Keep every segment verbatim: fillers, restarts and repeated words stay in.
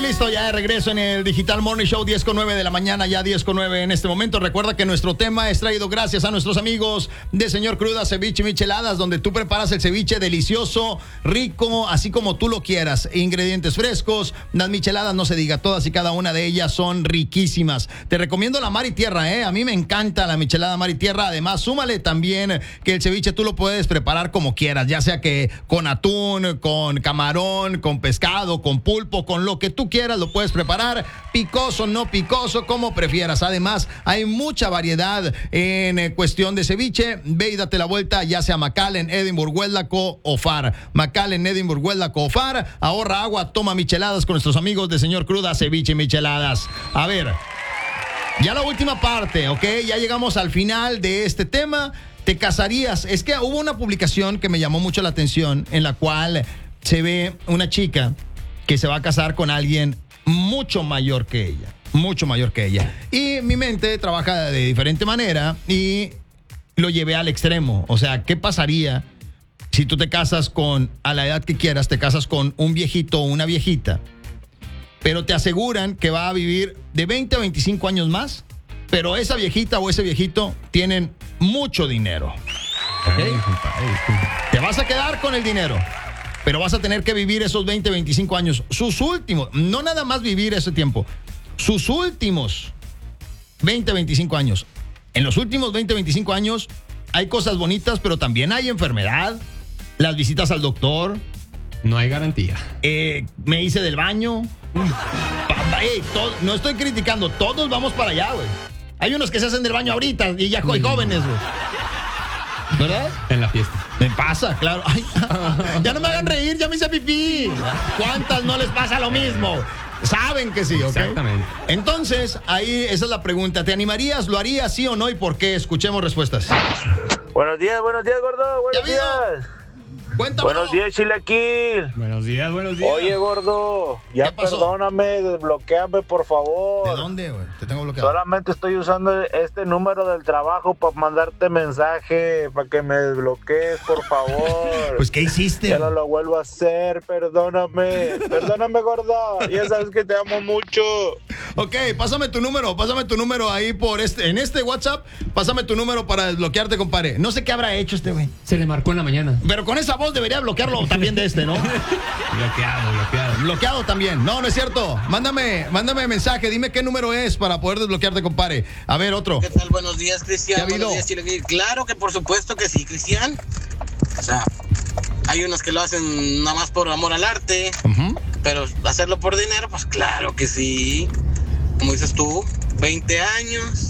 listo, ya de regreso en el Digital Morning Show, diez con nueve de la mañana, ya diez con nueve en este momento. Recuerda que nuestro tema es traído gracias a nuestros amigos de Señor Cruda Ceviche y Micheladas, donde tú preparas el ceviche delicioso, rico, así como tú lo quieras. Ingredientes frescos, las micheladas, no se diga, todas y cada una de ellas son riquísimas. Te recomiendo la mar y tierra, ¿eh? A mí me encanta la michelada mar y tierra. Además, súmale también que el ceviche tú lo puedes preparar como quieras, ya sea que con atún, con camarón, con pescado, con pulpo, con lo que tú quieras, lo puedes preparar, picoso, no picoso, como prefieras. Además, hay mucha variedad en cuestión de ceviche. Ve y date la vuelta, ya sea McAllen, Edinburgh, Huelaco o Far. McAllen, Edinburgh, Huelaco o Far. Ahorra agua, toma micheladas con nuestros amigos de Señor Cruda, Ceviche y Micheladas. A ver, ya la última parte, ¿ok? Ya llegamos al final de este tema. ¿Te casarías? Es que hubo una publicación que me llamó mucho la atención, en la cual se ve una chica que se va a casar con alguien mucho mayor que ella, mucho mayor que ella. Y mi mente trabaja de diferente manera y lo llevé al extremo. O sea, ¿qué pasaría si tú te casas con, a la edad que quieras, te casas con un viejito o una viejita, pero te aseguran que va a vivir de veinte a veinticinco años más, pero esa viejita o ese viejito tienen mucho dinero? ¿Okay? Te vas a quedar con el dinero, pero vas a tener que vivir esos veinte, veinticinco años, sus últimos, no nada más vivir ese tiempo, sus últimos veinte, veinticinco años. En los últimos veinte, veinticinco años hay cosas bonitas, pero también hay enfermedad, las visitas al doctor. No hay garantía. Eh, me hice del baño. Papá, hey, todo, no estoy criticando, todos vamos para allá, güey. Hay unos que se hacen del baño ahorita y ya hay jóvenes, güey. ¿Verdad? En la fiesta. Me pasa, claro. Ay, ya no me hagan reír, ya me hice pipí. ¿Cuántas no les pasa lo mismo? Saben que sí, ¿ok? Exactamente. Entonces, ahí esa es la pregunta. ¿Te animarías, lo harías, sí o no? ¿Y por qué? Escuchemos respuestas. Buenos días, buenos días, gordo. Buenos días. Cuéntame. Buenos días, Chilaquil. Buenos días, buenos días. Oye, gordo, ya perdóname, desbloquéame, por favor. ¿De dónde, güey? Te tengo bloqueado. Solamente estoy usando este número del trabajo para mandarte mensaje, para que me desbloquees, por favor. Pues, ¿qué hiciste? Ya no lo vuelvo a hacer, perdóname. Perdóname, gordo. Ya sabes que te amo mucho. Ok, pásame tu número, pásame tu número ahí por este, en este WhatsApp, pásame tu número para desbloquearte, compadre. No sé qué habrá hecho este güey. Se le marcó en la mañana. Pero con esa voz debería bloquearlo también de este, ¿no? Bloqueado, bloqueado. Bloqueado también. No, no es cierto. Mándame, mándame mensaje, dime qué número es para poder desbloquearte, compadre. A ver, otro. ¿Qué tal? Buenos días, Cristian. ¿Qué ha habido? Buenos días, Chilaquil. Claro que por supuesto que sí, Cristian. O sea, hay unos que lo hacen nada más por amor al arte, uh-huh. Pero hacerlo por dinero, pues claro que sí. Como dices tú, veinte años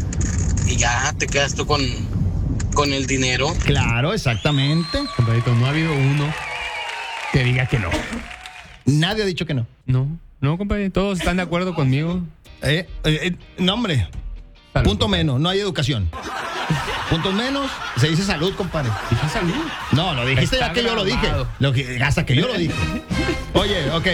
y ya te quedas tú con, con el dinero. Claro, exactamente. Compadrito, no ha habido uno que diga que no. Nadie ha dicho que no. No, no, compadre, todos están de acuerdo conmigo. Eh, eh, eh, no, hombre. Salud, Punto compadre. Menos, no hay educación. Puntos menos, se dice salud, compadre. ¿Dije salud? No, lo dijiste Está ya que grabado. Yo lo dije. Lo que, hasta que yo lo dije. Oye, ok.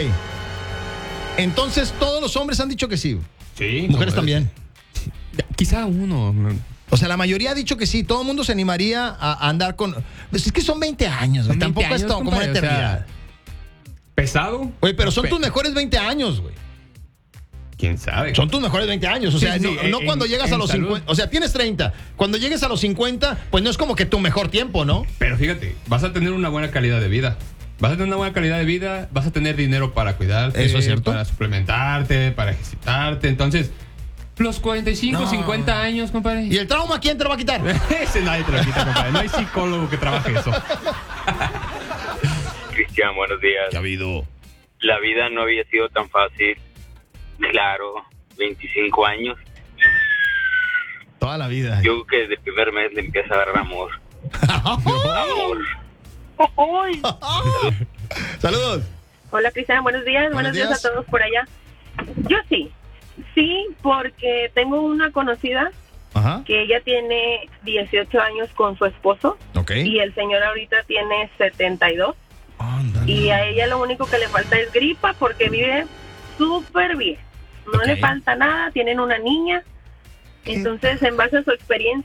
Entonces, todos los hombres han dicho que sí. Sí. Mujeres también. Quizá uno. O sea, la mayoría ha dicho que sí. Todo el mundo se animaría a andar con... Pues es que son veinte años, güey. Tampoco años, es todo como una eternidad. O sea, ¿pesado? Oye, pero son pe- tus mejores veinte años, güey. ¿Quién sabe? Son tus mejores veinte años. O sea, sí, sí, no, no en, cuando llegas a los salud. cincuenta. O sea, tienes treinta. Cuando llegues a los cincuenta, pues no es como que tu mejor tiempo, ¿no? Pero fíjate, vas a tener una buena calidad de vida. Vas a tener una buena calidad de vida, vas a tener dinero para cuidarte. Eso es cierto. Para suplementarte, para ejercitarte. Entonces, los cuarenta y cinco, no. cincuenta años, compadre. ¿Y el trauma quién te lo va a quitar? Ese nadie te lo quita, compadre. No hay psicólogo que trabaje eso. Cristian, buenos días. ¿Qué ha habido? La vida no había sido tan fácil. Claro, veinticinco años. Toda la vida. Yo creo que desde el primer mes le empieza a dar amor. Amor. Saludos. Hola, Cristian, buenos días. Buenos, buenos días. días a todos por allá. Yo sí, sí, porque tengo una conocida. Ajá. Que ella tiene dieciocho años con su esposo. Okay. Y el señor ahorita tiene setenta y dos. Oh, y a ella lo único que le falta es gripa porque vive súper bien. No okay. le falta nada, tienen una niña. Entonces, en base a su experiencia,